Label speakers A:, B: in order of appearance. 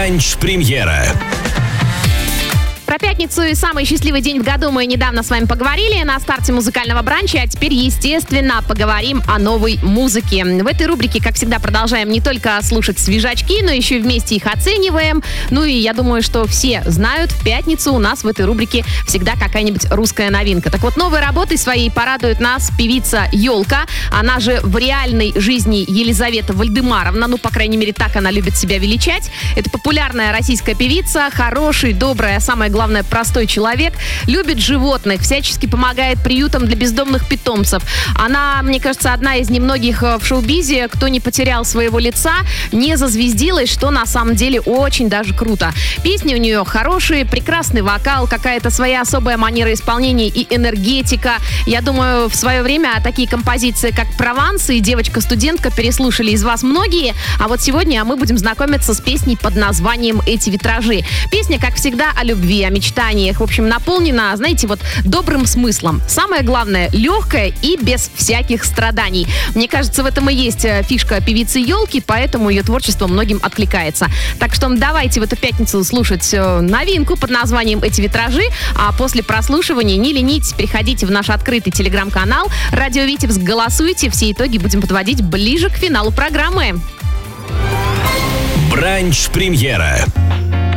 A: Бранч-премьера.
B: Про пятницу и самый счастливый день в году мы недавно с вами поговорили на старте музыкального бранча, а теперь, естественно, поговорим о новой музыке. В этой рубрике, как всегда, продолжаем не только слушать свежачки, но еще и вместе их оцениваем. Ну и я думаю, что все знают, в пятницу у нас в этой рубрике всегда какая-нибудь русская новинка. Так вот, новой работой своей порадует нас певица Ёлка. Она же в реальной жизни Елизавета Вальдемаровна, ну, по крайней мере, так она любит себя величать. Это популярная российская певица, хороший, добрая, самое главное, простой человек, любит животных, всячески помогает приютам для бездомных питомцев. Она, мне кажется, одна из немногих в шоу-бизе, кто не потерял своего лица, не зазвездилась, что на самом деле очень даже круто. Песни у нее хорошие, прекрасный вокал, какая-то своя особая манера исполнения и энергетика. Я думаю, в свое время такие композиции, как «Прованс» и «Девочка-студентка» переслушали из вас многие, а вот сегодня мы будем знакомиться с песней под названием «Эти витражи». Песня, как всегда, о любви, о мечтаниях. В общем, наполнена, знаете, вот добрым смыслом. Самое главное, легкая и без всяких страданий. Мне кажется, в этом и есть фишка певицы Ёлки, поэтому ее творчество многим откликается. Так что давайте в эту пятницу слушать новинку под названием «Эти витражи», а после прослушивания не ленитесь, переходите в наш открытый телеграм-канал «Радио Витебск», голосуйте, все итоги будем подводить ближе к финалу программы.
A: Бранч-премьера.